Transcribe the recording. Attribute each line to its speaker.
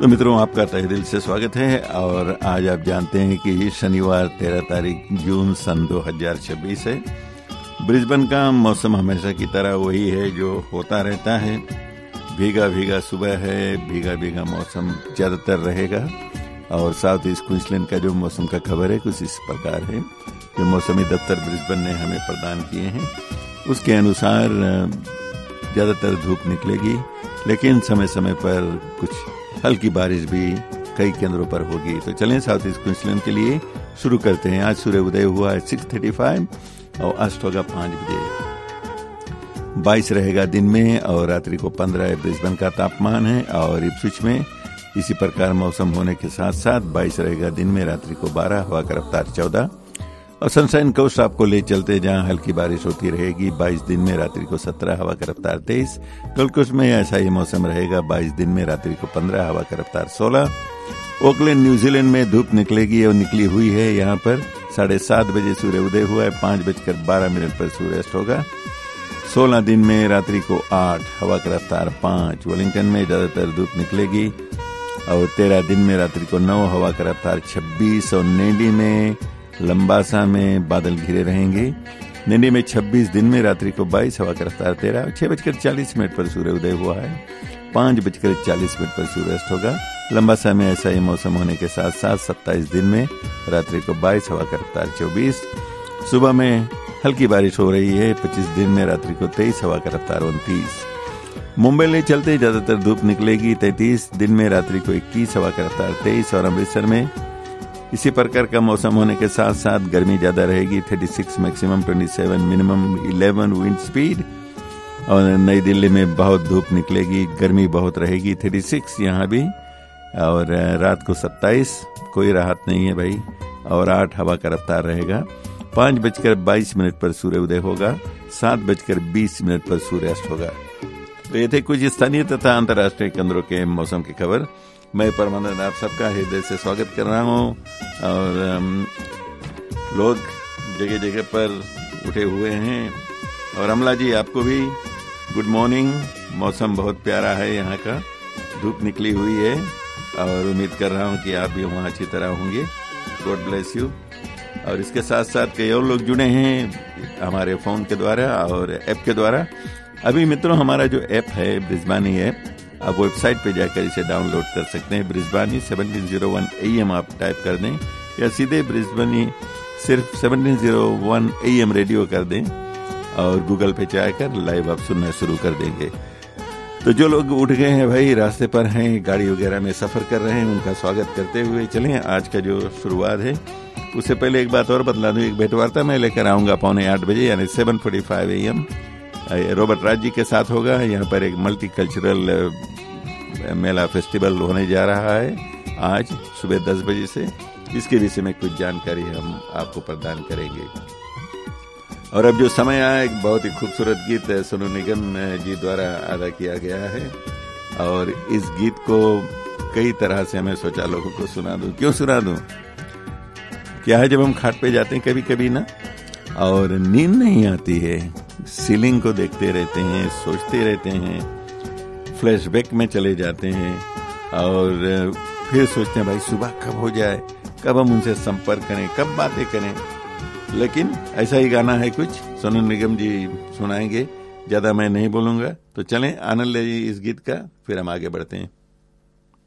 Speaker 1: तो मित्रों, आपका तहे दिल से स्वागत है। और आज आप जानते हैं कि शनिवार 13 तारीख जून सन 2026 है। ब्रिस्बेन का मौसम हमेशा की तरह वही है जो होता रहता है। भीगा भीगा सुबह है, भीगा भीगा मौसम ज़्यादातर रहेगा। और साउथ ईस्ट क्वींसलैंड का जो मौसम का खबर है कुछ इस प्रकार है, जो मौसमी दफ्तर ब्रिस्बेन ने हमें प्रदान किए हैं उसके अनुसार ज़्यादातर धूप निकलेगी, लेकिन समय समय पर कुछ हल्की बारिश भी कई केंद्रों पर होगी। तो चलें साउथ ईस्ट क्वींसलैंड के लिए शुरू करते हैं। आज सूर्य उदय हुआ है 6:35 और अस्त होगा 5 बजे। 22 रहेगा दिन में और रात्रि को 15 ब्रिस्बेन का तापमान है। और इप्सविच में इसी प्रकार मौसम होने के साथ साथ 22 रहेगा दिन में, रात्रि को 12, हवा का रफ्तार 14। और सनशाइन कोस्ट आपको ले चलते जहां हल्की बारिश होती रहेगी। 22 दिन में, रात्रि को 17, हवा का रफ्तार 23। गोल्ड कोस्ट में ऐसा ही मौसम रहेगा। 22 दिन में, रात्रि को 15, हवा का रफ्तार 16। ओकलैंड न्यूजीलैंड में धूप निकलेगी और निकली हुई है। यहाँ पर 7:30 बजे सूर्य उदय हुआ है। 5:12 पर सूर्यास्त होगा। 16 दिन में, रात्रि को 8, हवा का रफ्तार 5। वेलिंगटन में ज्यादातर धूप निकलेगी। और 13 दिन में, रात्रि को 9, हवा का रफ्तार 26। और नेडी में, लंबासा में बादल घिरे रहेंगे। नेडी में 26 दिन में, रात्रि को 22, हवा का रफ्तार 13। 6:40 पर सूर्य उदय हुआ है। 5:40 पर सूर्यास्त होगा। लंबासा में ऐसा ही मौसम होने के साथ साथ 27 दिन में, रात्रि को 22, हवा का रफ्तार 24। सुबह में हल्की बारिश हो रही है। 25 दिन में, रात्रि को 23, हवा का रफ्तार 29। मुंबई ले चलते ज्यादातर धूप निकलेगी। 33 दिन में, रात्रि को 21, हवा का रफ्तार 23। और अमृतसर में इसी प्रकार का मौसम होने के साथ साथ गर्मी ज्यादा रहेगी। 36 मैक्सिमम, 27 मिनिमम, 11 विंड स्पीड। और नई दिल्ली में बहुत धूप निकलेगी, गर्मी बहुत रहेगी। 36 यहाँ भी। और रात को 27, कोई राहत नहीं है भाई। और 8 हवा का रफ्तार रहेगा। 5:22 पर सूर्य उदय होगा। 7:20 पर सूर्यास्त होगा। तो ये थे कुछ स्थानीय तथा अंतर्राष्ट्रीय केंद्रों के मौसम की खबर। मैं परमानंद आप सबका हृदय से स्वागत कर रहा हूँ। और लोग जगह जगह पर उठे हुए हैं। और अमला जी, आपको भी गुड मॉर्निंग। मौसम बहुत प्यारा है यहाँ का, धूप निकली हुई है। और उम्मीद कर रहा हूँ कि आप भी वहाँ अच्छी तरह होंगे। God bless you. और इसके साथ साथ कई और लोग जुड़े हैं हमारे फ़ोन के द्वारा और ऐप के द्वारा। अभी मित्रों, हमारा जो ऐप है ब्रिस्बानी ऐप, आप वेबसाइट पे जाकर इसे डाउनलोड कर सकते हैं। ब्रिस्बानी 1701 AM आप टाइप कर दें, या सीधे ब्रिस्बानी सिर्फ 1701 AM रेडियो कर दें और गूगल पे जाकर लाइव आप सुनना शुरू कर देंगे। तो जो लोग उठ गए हैं भाई, रास्ते पर हैं, गाड़ी वगैरह में सफर कर रहे हैं, उनका स्वागत करते हुए चलें आज का जो शुरुआत है। उससे पहले एक बात और बतला दूं, एक भेंटवार्ता मैं लेकर आऊंगा 7:45 बजे यानी 7:45 AM। रॉबर्ट राज जी के साथ होगा। यहाँ पर एक मल्टी कल्चरल मेला फेस्टिवल होने जा रहा है आज सुबह 10 बजे से। इसके विषय में कुछ जानकारी हम आपको प्रदान करेंगे। और अब जो समय आया, एक बहुत ही खूबसूरत गीत सोनू निगम जी द्वारा अदा किया गया है। और इस गीत को कई तरह से मैं सोचा लोगों को सुना दूं। क्यों सुना दूं? क्या है, जब हम खाट पे जाते हैं कभी कभी ना, और नींद नहीं आती है, सीलिंग को देखते रहते हैं, सोचते रहते हैं, फ्लैशबैक में चले जाते हैं। और फिर सोचते हैं भाई सुबह कब हो जाए, कब हम उनसे संपर्क करें, कब बातें करें। लेकिन ऐसा ही गाना है कुछ, सोनू निगम जी सुनाएंगे। ज्यादा मैं नहीं बोलूंगा, तो चलें आनंद लीजिए इस गीत का, फिर हम आगे बढ़ते हैं।